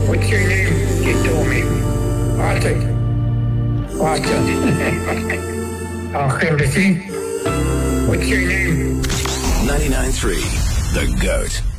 What's your name? You told me. Arthur. Arthur. What's your name? 99.3 The GOAT.